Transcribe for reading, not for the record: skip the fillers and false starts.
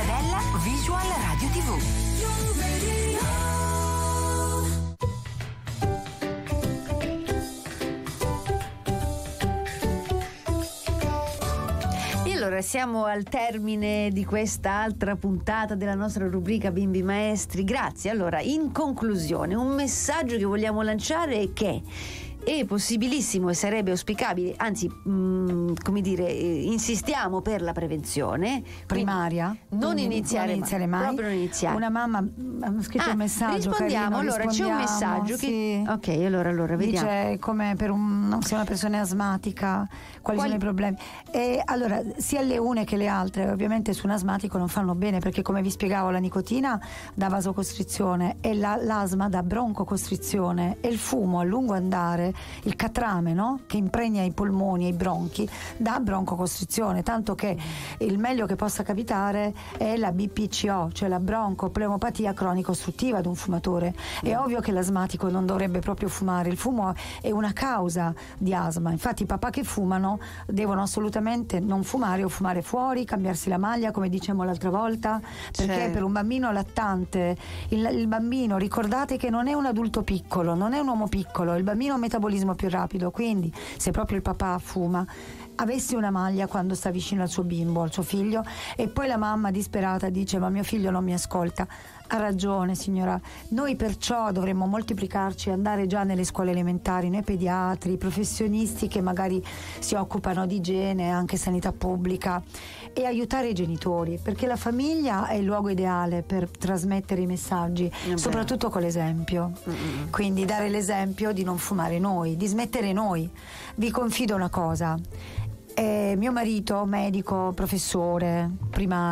Cittadella Visual Radio TV. Allora, siamo al termine di questa altra puntata della nostra rubrica Bimbi Maestri. Grazie. Allora, in conclusione, un messaggio che vogliamo lanciare è che è possibilissimo e sarebbe auspicabile, anzi, come dire, insistiamo per la prevenzione primaria, non iniziare mai. Proprio non iniziare. Una mamma ha scritto un messaggio rispondiamo, carino, allora c'è un messaggio sì. Ok, allora vediamo. Dice come per se una persona è asmatica, quali sono i problemi. E allora sia le une che le altre ovviamente su un asmatico non fanno bene, perché come vi spiegavo la nicotina dà vasocostrizione e l'asma dà broncocostrizione, e il fumo a lungo andare, il catrame, no? Che impregna i polmoni e i bronchi, dà broncocostrizione, tanto che il meglio che possa capitare è la BPCO, cioè la broncopneumopatia cronico ostruttiva ad un fumatore. È ovvio che l'asmatico non dovrebbe proprio fumare, il fumo è una causa di asma, infatti i papà che fumano devono assolutamente non fumare o fumare fuori, cambiarsi la maglia come dicevamo l'altra volta, perché per un bambino lattante il bambino, ricordate che non è un adulto piccolo, non è un uomo piccolo, il bambino ha un metabolismo più rapido, quindi se proprio il papà fuma, avessi una maglia quando sta vicino al suo bimbo, al suo figlio, e poi la mamma disperata dice ma mio figlio non mi ascolta. Ha ragione signora, noi perciò dovremmo moltiplicarci, andare già nelle scuole elementari, noi pediatri, professionisti che magari si occupano di igiene, anche sanità pubblica, e aiutare i genitori, perché la famiglia è il luogo ideale per trasmettere i messaggi, soprattutto con l'esempio. Quindi dare l'esempio di non fumare noi, di smettere noi. Vi confido una cosa, mio marito, medico, professore, primario,